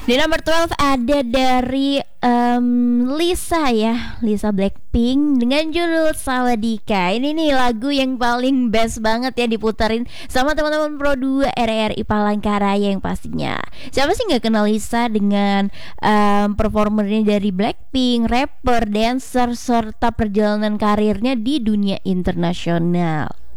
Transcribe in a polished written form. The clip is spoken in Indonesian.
Di nomor 12 ada dari Lisa ya, Lisa Blackpink dengan judul Sawadika. Ini nih lagu yang paling best banget ya diputerin sama teman-teman Pro 2 RRI Palangkaraya yang pastinya. Siapa sih nggak kenal Lisa dengan performernya dari Blackpink, rapper, dancer, serta perjalanan karirnya di dunia internasional.